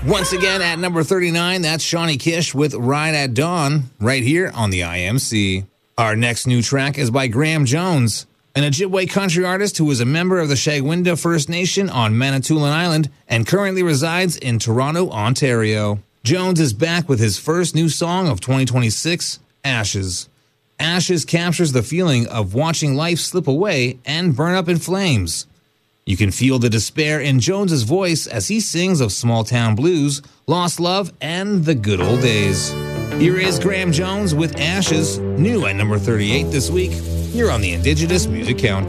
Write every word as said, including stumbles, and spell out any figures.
Once again, at number thirty-nine, that's Shawnee Kish with Ride at Dawn, right here on the I M C. Our next new track is by Graham Jones, an Ojibwe country artist who is a member of the Shagwinda First Nation on Manitoulin Island and currently resides in Toronto, Ontario. Jones is back with his first new song of twenty twenty-six, Ashes. Ashes captures the feeling of watching life slip away and burn up in flames. You can feel the despair in Jones's voice as he sings of small-town blues, lost love, and the good old days. Here is Graham Jones with Ashes, new at number thirty-eight this week. You're on the Indigenous Music Countdown.